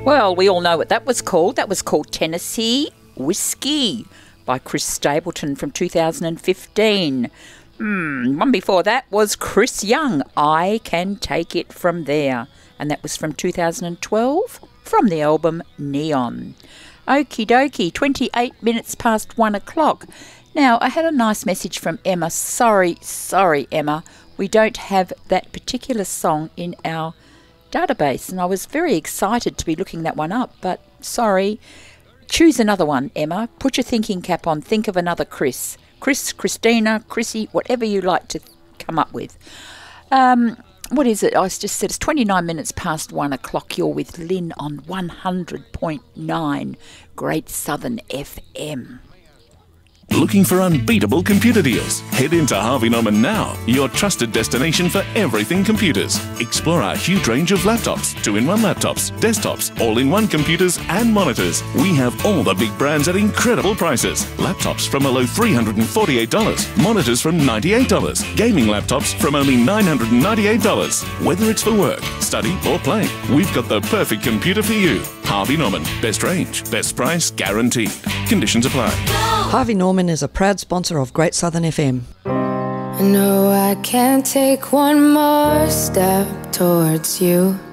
Well, we all know what that was called. That was called Tennessee Whiskey by Chris Stapleton from 2015. One before that was Chris Young, I Can Take It From There. And that was from 2012 from the album Neon. Okie dokie, 28 minutes past 1 o'clock. Now, I had a nice message from Emma. Sorry, Emma. We don't have that particular song in our database, and I was very excited to be looking that one up, but sorry. Choose another one, Emma. Put your thinking cap on. Think of another Chris. Chris, Christina, Chrissy, whatever you like to come up with. What is it? I just said it's 29 minutes past 1 o'clock. You're with Lynn on 100.9 Great Southern FM. Looking for unbeatable computer deals? Head into Harvey Norman now, your trusted destination for everything computers. Explore our huge range of laptops, 2-in-1 laptops, desktops, all-in-one computers and monitors. We have all the big brands at incredible prices. Laptops from a low $348, monitors from $98, gaming laptops from only $998. Whether it's for work, study or play, we've got the perfect computer for you. Harvey Norman, best range, best price guaranteed. Conditions apply. Harvey Norman is a proud sponsor of Great Southern FM. I know I can't take one more step towards you.